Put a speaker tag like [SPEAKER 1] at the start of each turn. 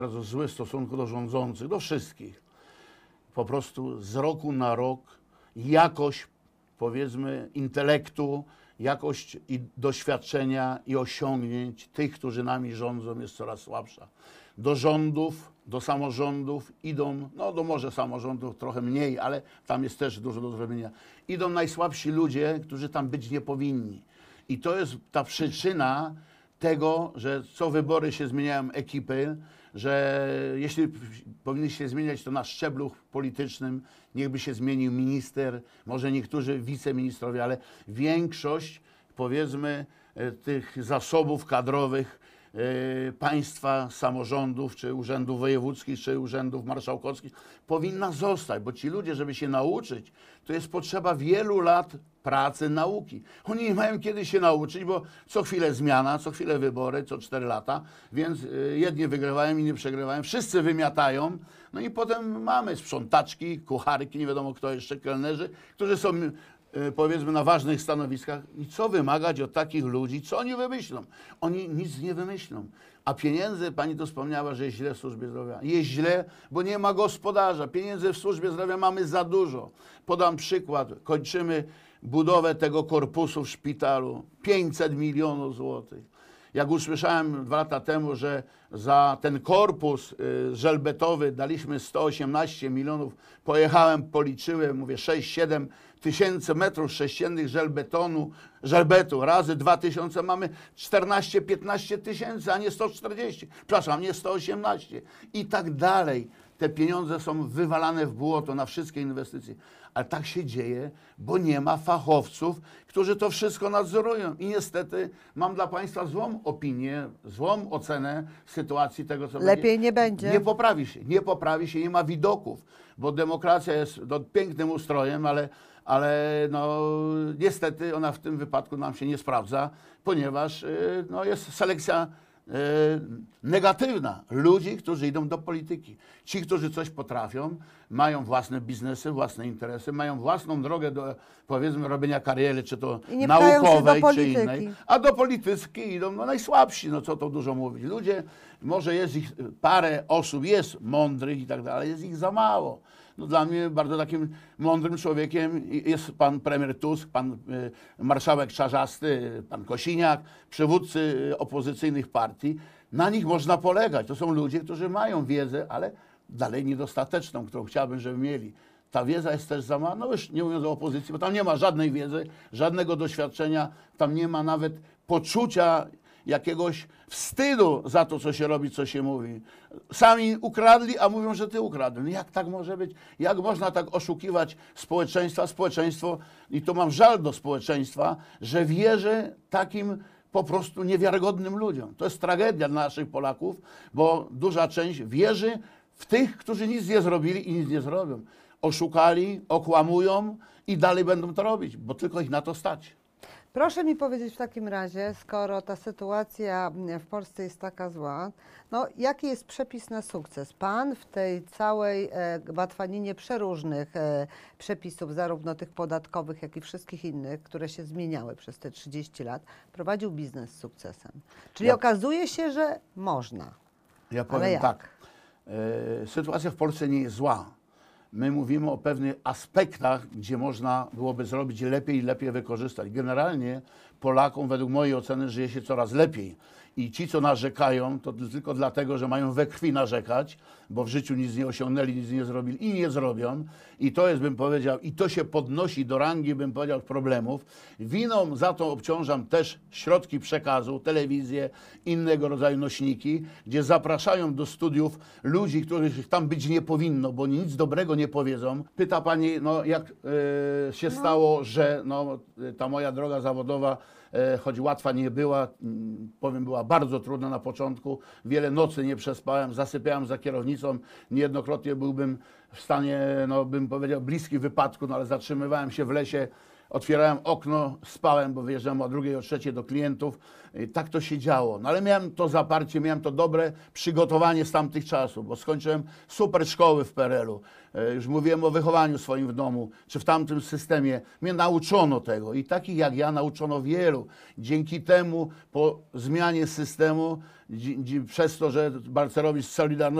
[SPEAKER 1] bardzo zły w stosunku do rządzących, do wszystkich. Po prostu z roku na rok jakość, powiedzmy, intelektu, jakość i doświadczenia i osiągnięć tych, którzy nami rządzą, jest coraz słabsza. Do rządów, do samorządów idą, no do może samorządów trochę mniej, ale tam jest też dużo do zrobienia. Idą najsłabsi ludzie, którzy tam być nie powinni. I to jest ta przyczyna tego, że co wybory się zmieniają ekipy, że jeśli powinny się zmieniać, to na szczeblu politycznym, niechby się zmienił minister, może niektórzy wiceministrowie, ale większość, powiedzmy, tych zasobów kadrowych państwa, samorządów, czy urzędów wojewódzkich, czy urzędów marszałkowskich powinna zostać, bo ci ludzie, żeby się nauczyć, to jest potrzeba wielu lat pracy, nauki. Oni nie mają kiedy się nauczyć, bo co chwilę zmiana, co chwilę wybory, co 4 lata, więc jedni wygrywają, inni przegrywają, wszyscy wymiatają, no i potem mamy sprzątaczki, kucharki, nie wiadomo kto jeszcze, kelnerzy, którzy są powiedzmy na ważnych stanowiskach i co wymagać od takich ludzi, co oni wymyślą? Oni nic nie wymyślą. A pieniędzy, pani to wspomniała, że jest źle w służbie zdrowia. Jest źle, bo nie ma gospodarza. Pieniędzy w służbie zdrowia mamy za dużo. Podam przykład. Kończymy budowę tego korpusu w szpitalu. 500 milionów złotych. Jak usłyszałem 2 lata temu, że za ten korpus żelbetowy daliśmy 118 milionów, pojechałem, policzyłem, mówię 6-7 tysięcy metrów sześciennych żelbetu, razy 2000 mamy 14-15 tysięcy, a nie 140, przepraszam, nie 118 i tak dalej. Te pieniądze są wywalane w błoto na wszystkie inwestycje. Ale tak się dzieje, bo nie ma fachowców, którzy to wszystko nadzorują. I niestety mam dla państwa złą opinię, złą ocenę sytuacji tego, co
[SPEAKER 2] Lepiej nie będzie.
[SPEAKER 1] Nie poprawi się, nie ma widoków, bo demokracja jest pięknym ustrojem, ale no, niestety ona w tym wypadku nam się nie sprawdza, ponieważ no, jest selekcja negatywna ludzi, którzy idą do polityki. Ci, którzy coś potrafią, mają własne biznesy, własne interesy, mają własną drogę do, powiedzmy, robienia kariery, czy to naukowej, czy innej. A do polityki idą no, najsłabsi, no co to dużo mówić. Ludzie, może jest ich parę osób, jest mądrych i tak dalej, jest ich za mało. No, dla mnie bardzo takim mądrym człowiekiem jest pan premier Tusk, pan marszałek Czarzasty, pan Kosiniak, przywódcy opozycyjnych partii. Na nich można polegać. To są ludzie, którzy mają wiedzę, ale dalej niedostateczną, którą chciałbym, żeby mieli. Ta wiedza jest też za mała, no już nie mówiąc o opozycji, bo tam nie ma żadnej wiedzy, żadnego doświadczenia, tam nie ma nawet poczucia jakiegoś wstydu za to, co się robi, co się mówi. Sami ukradli, a mówią, że ty ukradłeś. No jak tak może być? Jak można tak oszukiwać społeczeństwa? Społeczeństwo, i to mam żal do społeczeństwa, że wierzy takim po prostu niewiarygodnym ludziom. To jest tragedia dla naszych Polaków, bo duża część wierzy w tych, którzy nic nie zrobili i nic nie zrobią. Oszukali, okłamują i dalej będą to robić, bo tylko ich na to stać.
[SPEAKER 2] Proszę mi powiedzieć w takim razie, skoro ta sytuacja w Polsce jest taka zła, no jaki jest przepis na sukces? Pan w tej całej batwaninie przeróżnych przepisów, zarówno tych podatkowych, jak i wszystkich innych, które się zmieniały przez te 30 lat, prowadził biznes z sukcesem. Czyli okazuje się, że można.
[SPEAKER 1] Ja powiem tak, sytuacja w Polsce nie jest zła. My mówimy o pewnych aspektach, gdzie można byłoby zrobić lepiej i lepiej wykorzystać. Generalnie Polakom, według mojej oceny, żyje się coraz lepiej. I ci, co narzekają, to tylko dlatego, że mają we krwi narzekać, bo w życiu nic nie osiągnęli, nic nie zrobili i nie zrobią. I to jest, bym powiedział, i to się podnosi do rangi, bym powiedział, problemów. Winą za to obciążam też środki przekazu, telewizję, innego rodzaju nośniki, gdzie zapraszają do studiów ludzi, których tam być nie powinno, bo nic dobrego nie powiedzą. Pyta pani, no jak się stało, że no, ta moja droga zawodowa, choć łatwa nie była, powiem, była bardzo trudna na początku. Wiele nocy nie przespałem, zasypiałem za kierownicą. Niejednokrotnie byłbym w stanie, no bym powiedział, bliski wypadku, no ale zatrzymywałem się w lesie, otwierałem okno, spałem, bo wyjeżdżałem o 2, o 3 do klientów. Tak to się działo. No ale miałem to zaparcie, miałem to dobre przygotowanie z tamtych czasów, bo skończyłem super szkoły w PRL-u. Już mówiłem o wychowaniu swoim w domu, czy w tamtym systemie. Mnie nauczono tego i takich jak ja nauczono wielu. Dzięki temu po zmianie systemu, przez to, że Balcerowicz z Solidarności